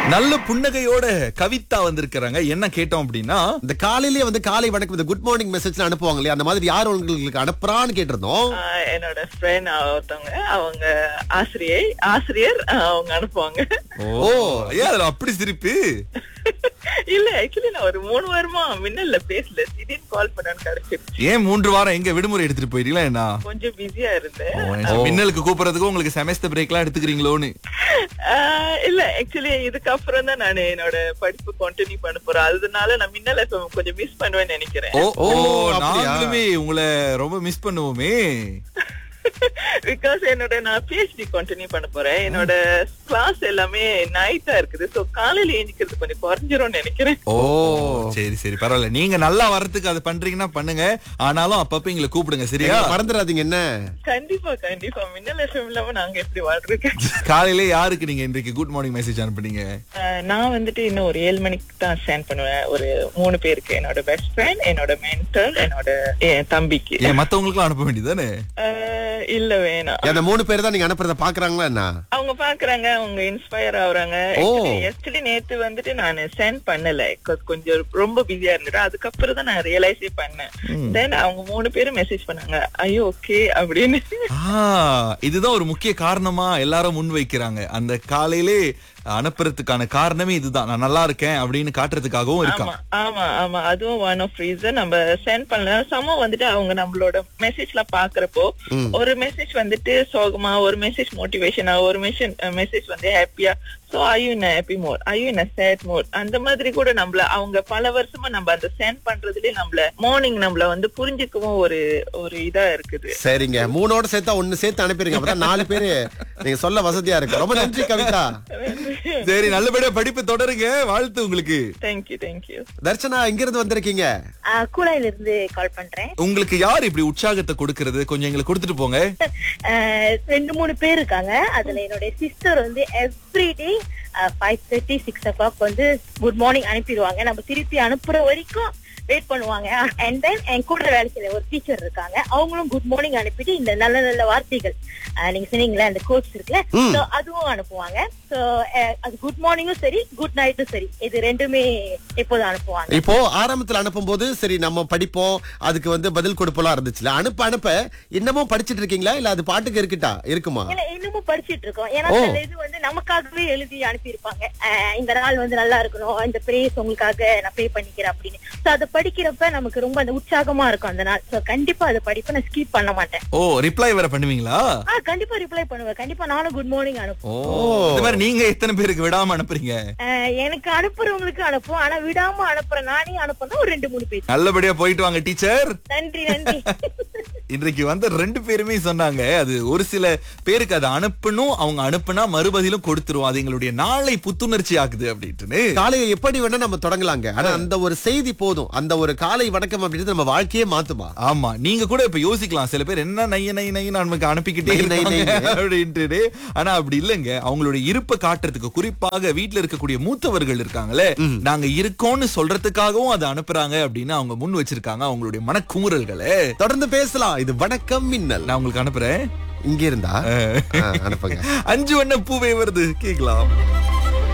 நல்ல புன்னகையோட கவிதா வந்திருக்கிறாங்க. என்ன கேட்டோம் அப்படின்னா, இந்த காலையிலேயே வந்து காலை வணக்கம் இந்த குட் மார்னிங் மெசேஜ் அனுப்புவாங்க இல்லையா, அந்த மாதிரி யார் உங்களுக்கு அனுப்புறான்னு கேட்டிருந்தோம். என்னோட ஃப்ரெண்ட் ஒருத்தவங்க, அவங்க ஆசிரியர் அவங்க அனுப்புவாங்க. ஓ ஏன் அதுல அப்படி சிரிப்பு? இல்ல ஆக்சுவலி நான் ஒரு 3 வாரமா மின்னல்ல பேசல, திடீர்னு கால் பண்ணான்னு கிடைச்சிருச்சு. ஏன் 3 வாரம் எங்க விடுமுறை எடுத்துட்டு போயிட்டீங்களா என்ன? கொஞ்சம் பிஸியா இருந்தேன். மின்னலுக்கு கூப்பிடுறதுக்கு உங்களுக்கு செமஸ்டர் பிரேக் எல்லாம் எடுத்துக்கிறீங்களோன்னு? இல்ல ஆக்சுவலி இதுக்கப்புறம் தான் நான் என்னோட படிப்பு கண்டினியூ பண்ண போறேன். அதனால நான் மின்னல் கொஞ்சம் மிஸ் பண்ணுவேன்னு நினைக்கிறேன். நாங்களுமே உங்களை ரொம்ப மிஸ் பண்ணுவோமே. பிகாஸ் நான் PhD கண்டினியூ பண்ண போறேன். என்னோட கிளாஸ் எல்லாமே நைட்டா இருக்குது. சோ காலையில எழுந்திக்கிறது கொஞ்சம் குறைஞ்சிரும் நினைக்கிறேன். ஓ சரி சரி பரவாயில்ல. நீங்க நல்லா வரதுக்கு அது பண்றீங்கன்னா பண்ணுங்க. ஆனாலும் அப்பப்ப எங்களை கூப்பிடுங்க சரியா? மறந்துடாதீங்க என்ன? கண்டிப்பா கண்டிப்பா. மின்னல் FM இல்லாம நாங்க எப்படி வாழ்றோம்? காலையில யாருக்கு நீங்க இன்றைக்கு குட் மார்னிங் மெசேஜ் அனுப்புனீங்க? நான் வந்துட்டு இன்னும் ஒரு 7 மணிக்கு தான் சென்ட் பண்ணுவேன். ஒரு 3 பேருக்கு, என்னோட பெஸ்ட் ஃப்ரெண்ட், என்னோட மென்டர், என்னோட தம்பிக்கு. மத்தவங்களுக்கு அனுப்ப வேண்டியதானே? இல்ல வேணாம். அந்த 3 பேர் தான் நீங்க அனுப்புறத பாக்குறாங்களா என்ன? அவங்க பாக்குறாங்க, அவங்க இன்ஸ்பயர் ஆகுறாங்க. ஆக்சுவலி நேத்து வந்துட்டு நான் சென்ட் பண்ணல, கொஞ்சம் ரொம்ப பிஸியா இருந்துட்டு. அதுக்கப்புறம் தான் நான் ரியலைஸே பண்ணேன். தென் அவங்க 3 பேரும் மெசேஜ் பண்ணாங்க, ஐயோ ஓகே அப்படின்னு. இதுதான் ஒரு முக்கிய காரணமா எல்லாரும் முன் வைக்கிறாங்க. அந்த காலையிலே அனுப்புறதுக்கான காரணமே இதுதான், நான் நல்லா இருக்கேன் அப்படின்னு காட்டுறதுக்காகவும் இருக்கான். ஆமா ஆமா, அதுவும் ஒன் ஆஃப் ரீசன். நம்ம சென்ட் பண்ணல சம வந்துட்டு அவங்க நம்மளோட மெசேஜ்ல பாக்குறப்போ, ஒரு மெசேஜ் வந்துட்டு சோகமா, ஒரு மெசேஜ் மோட்டிவேஷனா, ஒரு மெசேஜ் வந்து ஹாப்பியா. So are you in a happy mode, are you in a sad mode, அந்த மாதிரி கூட நம்மள அவங்க பல வருஷமா நம்ம அந்த சென்ட் பண்றதுலயே நம்மள மார்னிங் நம்மள வந்து புரிஞ்சுக்கவும் ஒரு இதா இருக்குது. சரிங்க, 3ஓட சேர்த்தா 1 சேர்த்து அனுப்பிடுங்க. அப்பதான் 4 பேரு நீங்க சொல்ல வசதியா இருக்கு. ரொம்ப நன்றி கவிதா. சரி, நல்லபடியா படிப்பு தொடருங்க. வாழ்த்து உங்களுக்கு. தேங்க்யூ. தர்ஷனா எங்க இருந்து வந்திருக்கீங்க? கூலாயில இருந்து கால் பண்றேன். உங்களுக்கு யார் இப்படி உற்சாகத்தை கொடுக்கறது? கொஞ்சம் எங்களுக்கு கொடுத்துட்டு போங்க. 2-3 பேர் இருக்காங்க. அதுல என்னோட சிஸ்டர் வந்து எவ்ரிடே 5:30 6 o'clock வந்து குட் மார்னிங் அனுப்பிடுவாங்க. நம்ம திருப்பி அனுப்புற வரைக்கும் வெயிட் பண்ணுவாங்க. அண்ட் தென் என் கூட வேலை செய்ய ஒரு டீச்சர் இருக்காங்க, அவங்களும் குட் மார்னிங் அனுப்பிட்டு இந்த நல்ல நல்ல வார்த்தைகள் நீங்க சொன்னீங்களா அந்த கோட்ஸ் இருக்குல்ல, அதுவும் அனுப்புவாங்க. சோ அது குட் மார்னிங்கும் சரி, குட் நைட்டும் சரி, இது ரெண்டுமே எப்போதும் அனுப்புவாங்க. இப்போ ஆரம்பத்துல அனுப்பும் போது சரி நம்ம படிப்போம், அதுக்கு வந்து பதில் கொடுப்பெல்லாம் இருந்துச்சுல, அனுப்ப இன்னமும் படிச்சிட்டு இருக்கீங்களா இல்ல அது பாட்டுக்கு இருக்குமா? இல்ல இன்னமும் படிச்சிட்டு இருக்கோம். ஏன்னா இது வந்து நமக்காகவே எழுதி அனுப்பியிருப்பாங்க. இந்த நாள் வந்து நல்லா இருக்கணும், இந்த பிரேஸ் உங்களுக்காக நான் ப்ரே பண்ணிக்கிறேன் அப்படின்னு. சோ அதை படிக்கிறப்ப நமக்கு ரொம்ப அந்த உற்சாகமா இருக்கும் அந்த நாள். சோ கண்டிப்பா அதை படிப்ப நான் ஸ்கிப் பண்ண மாட்டேன். ஓ ரிப்ளை வேற பண்ணுவீங்களா? கண்டிப்பா ரிப்ளை பண்ணுவேன். கண்டிப்பா நானும் குட் மார்னிங் அனுப்புவேன். இந்த மாதிரி நீங்க எத்தனை பேருக்கு விடாம அனுப்புறீங்க? எனக்கு அனுப்புறவங்களுக்கு அனுப்புவோம், ஆனா விடாம அனுப்புற நானே அனுப்புறேன் ஒரு 2-3 பேர். நல்லபடியா போயிட்டு வாங்க டீச்சர். நன்றி. இன்றைக்கு வந்து 2 பேருமே சொன்னாங்க, அது ஒரு சில பேருக்கு அதை அனுப்பணும், அவங்க அனுப்புனா மறுபதிலும் கொடுத்துருவோம், அது எங்களுடைய நாளை புத்துணர்ச்சி ஆகுது அப்படின்ட்டு. காலையை எப்படி வேணா நம்ம தொடங்கலாங்க, ஆனா அந்த ஒரு செய்தி போதும், அந்த ஒரு காலை வணக்கம் அப்படின்றது நம்ம வாழ்க்கையே மாத்துமா. ஆமா, நீங்க கூட இப்ப யோசிக்கலாம், சில பேர் என்ன நை நமக்கு அனுப்பிக்கிட்டே அப்படின்ட்டு. ஆனா அப்படி இல்லைங்க, அவங்களுடைய இருப்பை காட்டுறதுக்கு, குறிப்பாக வீட்டுல இருக்கக்கூடிய மூத்தவர்கள் இருக்காங்களே, நாங்க இருக்கோம்னு சொல்றதுக்காகவும் அதை அனுப்புறாங்க அப்படின்னு அவங்க முன் வச்சிருக்காங்க அவங்களுடைய மனக்குமுறல்களை. தொடர்ந்து பேசலாம். இது வணக்கம் மின்னல். நான் உங்களுக்கு அனுப்புறேன். இங்க இருந்தா அனுப்புங்க. 5 வண்ண பூவே வருது, கேக்கலாம்.